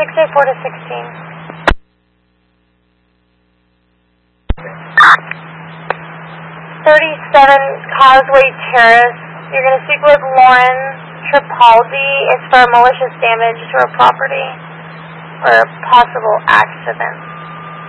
684 to 16. 37 Causeway Terrace. You're going to speak with Lauren Tripaldi. It's for malicious damage to her property or a possible accident.